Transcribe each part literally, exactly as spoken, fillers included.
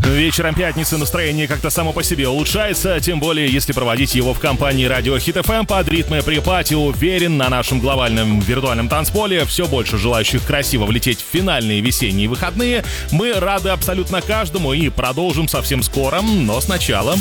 Вечером пятницы настроение как-то само по себе улучшается, тем более если проводить его в компании радио Хит эф эм под ритмы припати. Уверен, на нашем глобальном виртуальном танцполе все больше желающих красиво влететь в финальные весенние выходные. Мы рады абсолютно каждому и продолжим совсем скоро, но сначала...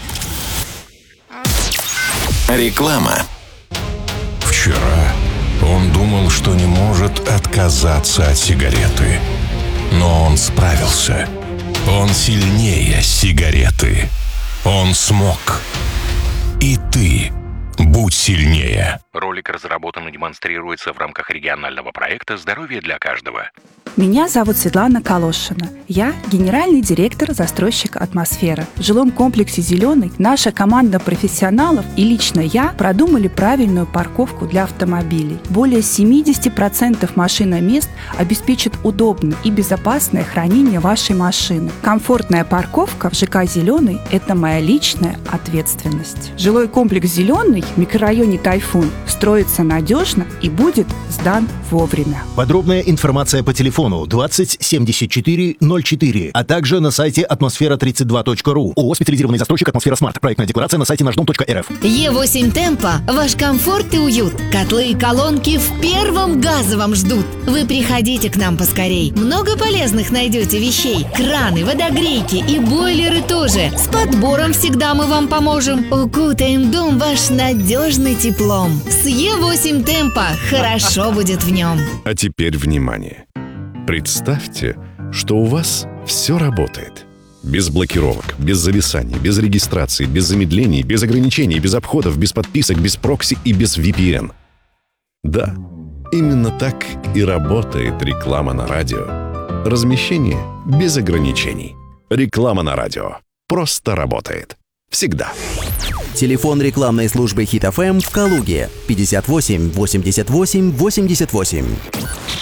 Реклама. Вчера он думал, что не может отказаться от сигареты. Но он справился. Он сильнее сигареты. Он смог. И ты будь сильнее. Ролик разработан и демонстрируется в рамках регионального проекта «Здоровье для каждого». Меня зовут Светлана Калошина. Я генеральный директор застройщика «Атмосфера». В жилом комплексе «Зеленый» наша команда профессионалов и лично я продумали правильную парковку для автомобилей. Более семьдесят процентов машиномест обеспечат удобное и безопасное хранение вашей машины. Комфортная парковка в ЖК «Зеленый» – это моя личная ответственность. Жилой комплекс «Зеленый» в микрорайоне «Тайфун» строится надежно и будет сдан вовремя. Подробная информация по телефону двадцать семьдесят четыре ноль четыре, а также на сайте атмосфера тридцать два точка ру. ООО «Специализированный застройщик «Атмосфера Смарт». Проектная декларация на сайте наш дом точка эр эф. Е восемь Темпо. Ваш комфорт и уют. Котлы и колонки в первом газовом ждут. Вы приходите к нам поскорей. Много полезных найдете вещей. Краны, водогрейки и бойлеры тоже. С подбором всегда мы вам поможем. Укутаем дом ваш надежный теплом. С Е восемь Темпо. Хорошо будет в нем. А теперь внимание. Представьте, что у вас все работает. Без блокировок, без зависаний, без регистрации, без замедлений, без ограничений, без обходов, без подписок, без прокси и без ви пи эн. Да, именно так и работает реклама на радио. Размещение без ограничений. Реклама на радио просто работает. Всегда. Телефон рекламной службы Хит эф эм в Калуге пятьдесят восемь восемьдесят восемь восемьдесят восемь.